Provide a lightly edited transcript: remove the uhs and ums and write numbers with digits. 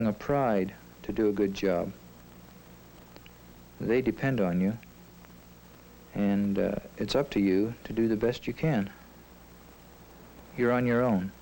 a pride to do a good job. They depend on you, and it's up to you to do the best you can. You're on your own.